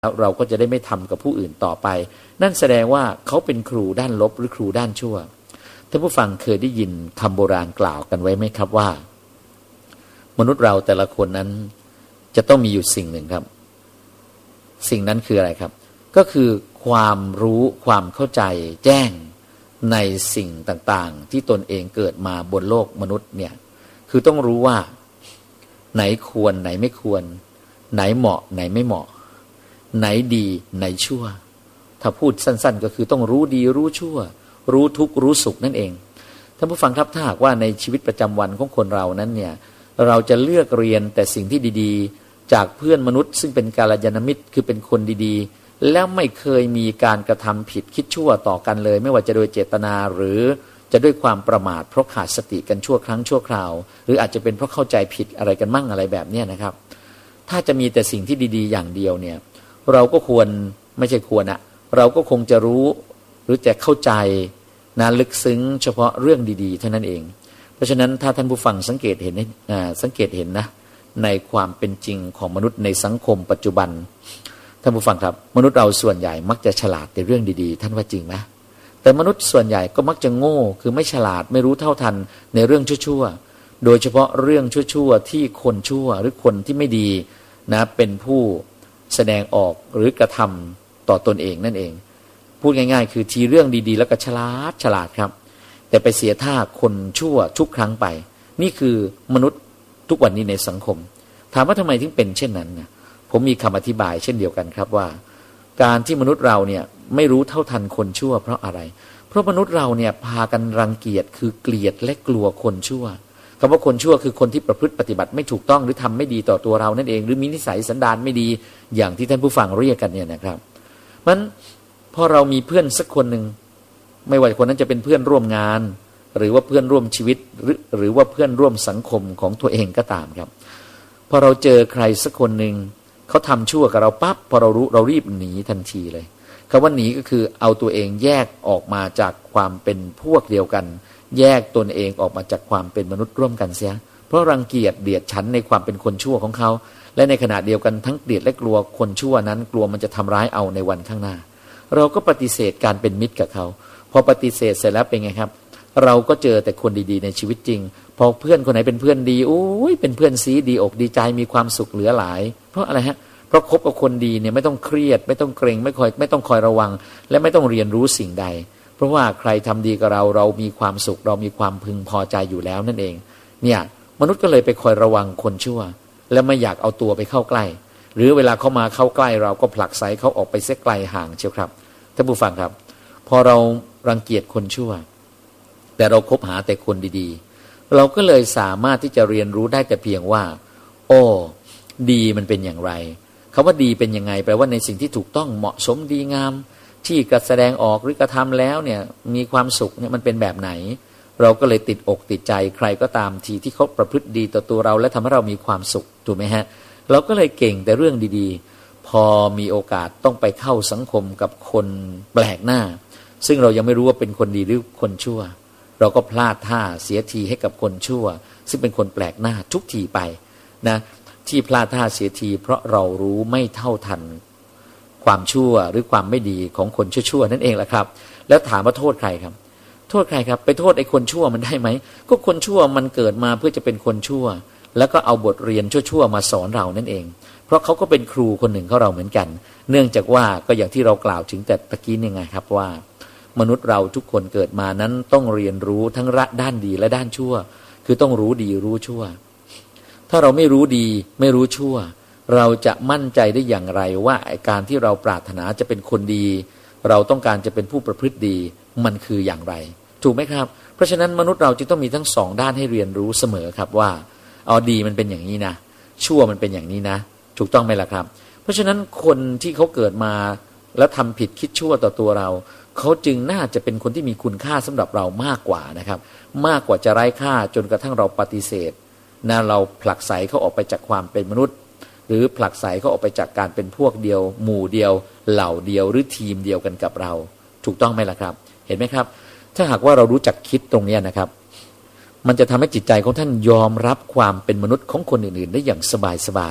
แล้วเราก็จะได้ไม่ทำกับผู้อื่นต่อไปนั่นแสดงว่าเขาเป็นครูด้านลบหรือครูด้านชั่วท่านผู้ฟังเคยได้ยินคำโบราณกล่าวกันไว้ไหมครับว่ามนุษย์เราแต่ละคนนั้นจะต้องมีอยู่สิ่งหนึ่งครับสิ่งนั้นคืออะไรครับก็คือความรู้ความเข้าใจแจ้งในสิ่งต่างๆที่ตนเองเกิดมาบนโลกมนุษย์เนี่ยคือต้องรู้ว่าไหนควรไหนไม่ควรไหนเหมาะไหนไม่เหมาะไหนดีไหนชั่วถ้าพูดสั้นๆก็คือต้องรู้ดีรู้ชั่วรู้ทุกข์รู้สุขนั่นเองท่านผู้ฟังครับถ้าหากว่าในชีวิตประจำวันของคนเรานั้นเนี่ยเราจะเลือกเรียนแต่สิ่งที่ดีๆจากเพื่อนมนุษย์ซึ่งเป็นกัลยาณมิตรคือเป็นคนดีๆแล้วไม่เคยมีการกระทำผิดคิดชั่วต่อกันเลยไม่ว่าจะโดยเจตนาหรือจะด้วยความประมาทเพราะขาดสติกันชั่วครั้งชั่วคราวหรืออาจจะเป็นเพราะเข้าใจผิดอะไรกันมั่งอะไรแบบนี้นะครับถ้าจะมีแต่สิ่งที่ดีๆอย่างเดียวเนี่ยเราก็ควรไม่ใช่ควรอะเราก็คงจะรู้หรือจะเข้าใจนะลึกซึ้งเฉพาะเรื่องดีๆเท่านั้นเองเพราะฉะนั้นถ้าท่านผู้ฟังสังเกตเห็นนะในความเป็นจริงของมนุษย์ในสังคมปัจจุบันท่านผู้ฟังครับมนุษย์เราส่วนใหญ่มักจะฉลาดในเรื่องดีๆท่านว่าจริงไหมแต่มนุษย์ส่วนใหญ่ก็มักจะโง่คือไม่ฉลาดไม่รู้เท่าทันในเรื่องชั่วๆโดยเฉพาะเรื่องชั่วๆที่คนชั่วหรือคนที่ไม่ดีนะเป็นผู้แสดงออกหรือกระทำต่อตนเองนั่นเองพูดง่ายๆคือทีเรื่องดีๆแล้วก็ฉลาดครับแต่ไปเสียท่าคนชั่วทุกครั้งไปนี่คือมนุษย์ทุกวันนี้ในสังคมถามว่าทำไมถึงเป็นเช่นนั้นนะผมมีคำอธิบายเช่นเดียวกันครับว่าการที่มนุษย์เราเนี่ยไม่รู้เท่าทันคนชั่วเพราะอะไรเพราะมนุษย์เราเนี่ยพากันรังเกียจคือเกลียดและกลัวคนชั่วคำว่าคนชั่วคือคนที่ประพฤติปฏิบัติไม่ถูกต้องหรือทำไม่ดีต่อตัวเรานั่นเองหรือมีนิสัยสันดานไม่ดีอย่างที่ท่านผู้ฟังเรียกกันเนี่ยนะครับมันพอเรามีเพื่อนสักคนหนึ่งไม่ว่าคนนั้นจะเป็นเพื่อนร่วมงานหรือว่าเพื่อนร่วมชีวิตหรือว่าเพื่อนร่วมสังคมของตัวเองก็ตามครับพอเราเจอใครสักคนหนึ่งเขาทำชั่วกับเราปั๊บพอเรารู้เรารีบหนีทันทีเลยคำว่าหนีก็คือเอาตัวเองแยกออกมาจากความเป็นพวกเดียวกันแยกตนเองออกมาจากความเป็นมนุษย์ร่วมกันเสียเพราะรังเกียจเดียดฉันในความเป็นคนชั่วของเขาและในขณะเดียวกันทั้งเกลียดและกลัวคนชั่วนั้นกลัวมันจะทำร้ายเอาในวันข้างหน้าเราก็ปฏิเสธการเป็นมิตรกับเขาพอปฏิเสธเสร็จแล้วเป็นไงครับเราก็เจอแต่คนดีๆในชีวิตจริงพอเพื่อนคนไหนเป็นเพื่อนดีโอ้ยเป็นเพื่อนซีดีอกดีใจมีความสุขเหลือหลายเพราะอะไรฮะเพราะคบกับคนดีเนี่ยไม่ต้องเครียดไม่ต้องเกรงไม่ต้องคอยระวังและไม่ต้องเรียนรู้สิ่งใดเพราะว่าใครทำดีกับเรามีความสุขเรามีความพึงพอใจอยู่แล้วนั่นเองเนี่ยมนุษย์ก็เลยไปคอยระวังคนชั่วและไม่อยากเอาตัวไปเข้าใกล้หรือเวลาเขามาเข้าใกล้เราก็ผลักไสเขาออกไปเสียไกลห่างเชียวครับท่านผู้ฟังครับพอเรารังเกียจคนชั่วแต่เราคบหาแต่คนดีๆเราก็เลยสามารถที่จะเรียนรู้ได้แต่เพียงว่าโอ้ดีมันเป็นอย่างไรคำว่าดีเป็นยังไงแปลว่าในสิ่งที่ถูกต้องเหมาะสมดีงามที่กระแสดงออกหรือกระทำแล้วเนี่ยมีความสุขเนี่ยมันเป็นแบบไหนเราก็เลยติดอกติดใจใครก็ตามทีที่เขาประพฤติดีต่อตัวเราและทำให้เรามีความสุขถูกไหมฮะเราก็เลยเก่งแต่เรื่องดีๆพอมีโอกาสต้องไปเข้าสังคมกับคนแปลกหน้าซึ่งเรายังไม่รู้ว่าเป็นคนดีหรือคนชั่วเราก็พลาดท่าเสียทีให้กับคนชั่วซึ่งเป็นคนแปลกหน้าทุกทีไปนะที่พลาดท่าเสียทีเพราะเรารู้ไม่เท่าทันความชั่วหรือความไม่ดีของคนชั่วๆนั่นเองแหละครับแล้วถามว่าโทษใครครับโทษใครครับไปโทษไอ้คนชั่วมันได้ไหมก็คนชั่วมันเกิดมาเพื่อจะเป็นคนชั่วแล้วก็เอาบทเรียนชั่วๆมาสอนเรานั่นเองเพราะเขาก็เป็นครูคนหนึ่งของเราเหมือนกันเนื่องจากว่าก็อย่างที่เรากล่าวถึงแต่ตะกี้นี่ไงครับว่ามนุษย์เราทุกคนเกิดมานั้นต้องเรียนรู้ทั้งด้านดีและด้านชั่วคือต้องรู้ดีรู้ชั่วถ้าเราไม่รู้ดีไม่รู้ชั่วเราจะมั่นใจได้อย่างไรว่าการที่เราปรารถนาจะเป็นคนดีเราต้องการจะเป็นผู้ประพฤติดีมันคืออย่างไรถูกไหมครับเพราะฉะนั้นมนุษย์เราจึงต้องมีทั้งสองด้านให้เรียนรู้เสมอครับว่าอ๋อดีมันเป็นอย่างนี้นะชั่วมันเป็นอย่างนี้นะถูกต้องไหมล่ะครับเพราะฉะนั้นคนที่เขาเกิดมาแล้วทำผิดคิดชั่วต่อตัวเราเขาจึงน่าจะเป็นคนที่มีคุณค่าสำหรับเรามากกว่านะครับมากกว่าจะไร้ค่าจนกระทั่งเราปฏิเสธนะเราผลักไสเขาออกไปจากความเป็นมนุษย์หรือผลักไสเขาออกไปจากการเป็นพวกเดียวหมู่เดียวเหล่าเดียวหรือทีมเดียวกันกับเราถูกต้องไหมล่ะครับเห็นไหมครับถ้าหากว่าเรารู้จักคิดตรงนี้นะครับมันจะทำให้จิตใจของท่านยอมรับความเป็นมนุษย์ของคนอื่นๆได้อย่างสบายๆ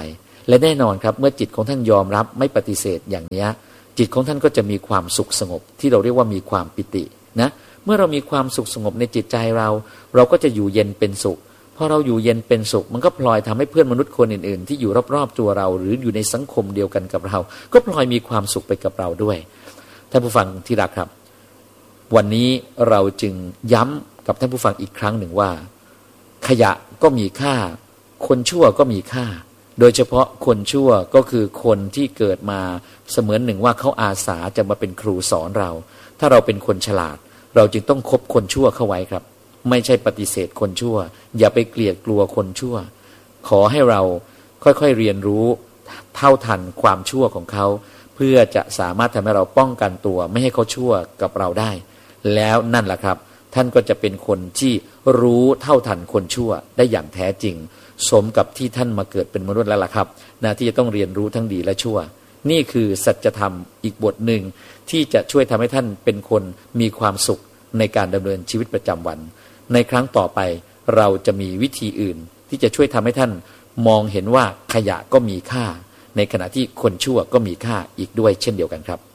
และแน่นอนครับเมื่อจิตของท่านยอมรับไม่ปฏิเสธอย่างนี้จิตของท่านก็จะมีความสุขสงบที่เราเรียกว่ามีความปิตินะเมื่อเรามีความสุขสงบในจิตใจเราก็จะอยู่เย็นเป็นสุขพอเราอยู่เย็นเป็นสุขมันก็พลอยทำให้เพื่อนมนุษย์คนอื่นๆที่อยู่รอบๆตัวเราหรืออยู่ในสังคมเดียวกันกับเราก็พลอยมีความสุขไปกับเราด้วยท่านผู้ฟังที่รักครับวันนี้เราจึงย้ำกับท่านผู้ฟังอีกครั้งหนึ่งว่าขยะก็มีค่าคนชั่วก็มีค่าโดยเฉพาะคนชั่วก็คือคนที่เกิดมาเสมือนหนึ่งว่าเขาอาสาจะมาเป็นครูสอนเราถ้าเราเป็นคนฉลาดเราจึงต้องคบคนชั่วเข้าไว้ครับไม่ใช่ปฏิเสธคนชั่วอย่าไปเกลียดกลัวคนชั่วขอให้เราค่อยๆเรียนรู้เท่าทันความชั่วของเขาเพื่อจะสามารถทำให้เราป้องกันตัวไม่ให้เขาชั่วกับเราได้แล้วนั่นแหละครับท่านก็จะเป็นคนที่รู้เท่าทันคนชั่วได้อย่างแท้จริงสมกับที่ท่านมาเกิดเป็นมนุษย์แล้วล่ะครับนะที่จะต้องเรียนรู้ทั้งดีและชั่วนี่คือสัจธรรมอีกบทหนึ่งที่จะช่วยทำให้ท่านเป็นคนมีความสุขในการดำเนินชีวิตประจำวันในครั้งต่อไปเราจะมีวิธีอื่นที่จะช่วยทำให้ท่านมองเห็นว่าขยะก็มีค่าในขณะที่คนชั่วก็มีค่าอีกด้วยเช่นเดียวกันครับ